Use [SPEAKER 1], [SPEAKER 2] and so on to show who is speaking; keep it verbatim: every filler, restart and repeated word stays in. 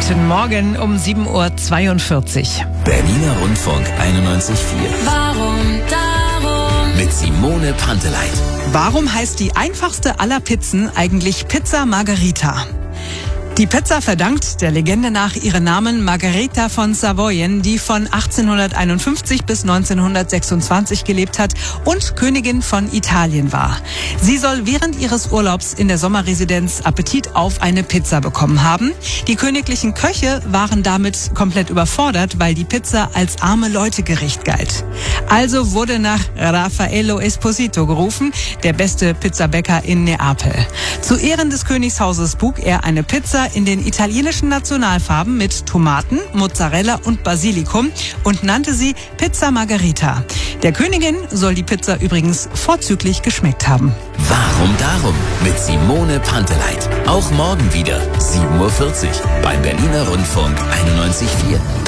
[SPEAKER 1] Guten Morgen um sieben Uhr zweiundvierzig.
[SPEAKER 2] Berliner Rundfunk einundneunzig Komma vier.
[SPEAKER 3] Warum darum?
[SPEAKER 2] Mit Simone Panteleit.
[SPEAKER 1] Warum heißt die einfachste aller Pizzen eigentlich Pizza Margherita? Die Pizza verdankt der Legende nach ihren Namen Margherita von Savoyen, die von achtzehnhunderteinundfünfzig bis neunzehnhundertsechsundzwanzig gelebt hat und Königin von Italien war. Sie soll während ihres Urlaubs in der Sommerresidenz Appetit auf eine Pizza bekommen haben. Die königlichen Köche waren damit komplett überfordert, weil die Pizza als arme Leute-Gericht galt. Also wurde nach Raffaello Esposito gerufen, der beste Pizzabäcker in Neapel. Zu Ehren des Königshauses buk er eine Pizza in den italienischen Nationalfarben mit Tomaten, Mozzarella und Basilikum und nannte sie Pizza Margherita. Der Königin soll die Pizza übrigens vorzüglich geschmeckt haben.
[SPEAKER 2] Warum darum? Mit Simone Panteleit. Auch morgen wieder sieben Uhr vierzig beim Berliner Rundfunk einundneunzig Komma vier.